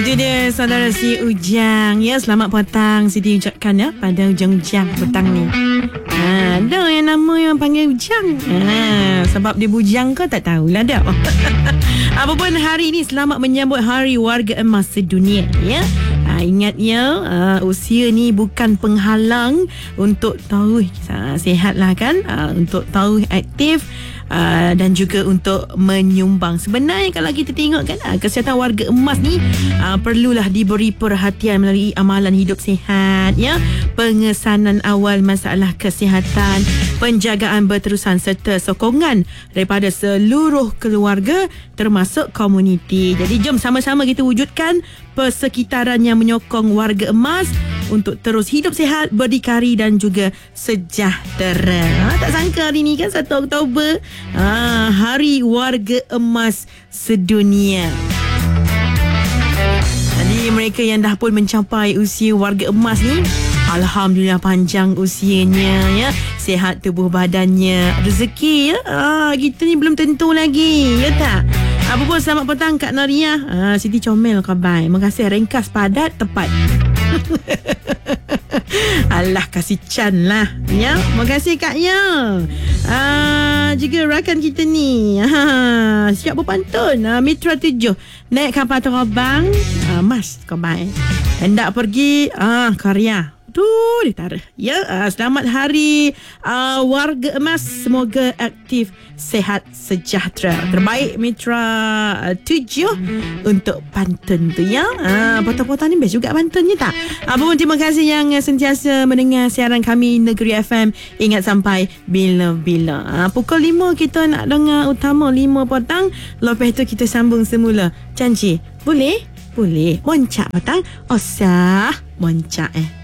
Itu dia saudara si Ujang. Ya, selamat petang Siti ucapkan ya pada Ujang-Ujang petang ni. Ada yang nama yang panggil Ujang. Sebab dia bujang ke tak tahulah dah. Apapun hari ini selamat menyambut Hari Warga Emas Sedunia ya. Ingat ya, usia ni bukan penghalang untuk tahu sihatlah kan, untuk tahu aktif dan juga untuk menyumbang. Sebenarnya kalau kita tengok kan, kesihatan warga emas ni perlulah diberi perhatian melalui amalan hidup sihat ya, pengesanan awal masalah kesihatan, penjagaan berterusan serta sokongan daripada seluruh keluarga termasuk komuniti. Jadi jom sama-sama kita wujudkan persekitaran yang menyokong warga emas untuk terus hidup sihat, berdikari dan juga sejahtera. Tak sangka hari ni kan 1 Oktober, Hari Warga Emas Sedunia. Jadi mereka yang dah pun mencapai usia warga emas ni, alhamdulillah panjang usianya ya, sihat tubuh badannya, rezeki ya. Kita ni belum tentu lagi, ya tak? Apa pun selamat petang Kak Noria. Siti comel khabar. Terima kasih, ringkas, padat, tepat. Alah, kasih Chan lah ya. Terima kasih Kak Ya. Juga rakan kita ni siap berpantun. Mitra 7 naik kapal terbang. Mas khabar hendak pergi karya tu ditaruh ya. Selamat Hari Warga Emas, semoga aktif, sehat, sejahtera. Terbaik Mitra 7 untuk pantun tu ya. Potong-potong ni best juga pantunnya tak? Apapun, terima kasih yang sentiasa mendengar siaran kami Negeri FM. Ingat sampai bila-bila. Pukul 5 kita nak dengar utama 5 petang. Lepas tu kita sambung semula. Janji? Boleh? Boleh. Moncak petang. Osah moncak